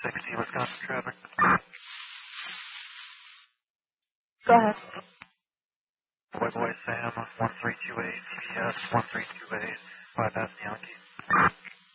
60 Wisconsin traffic. Go ahead. Boy Sam, 1328, CBS, 1328, 5 Yankee.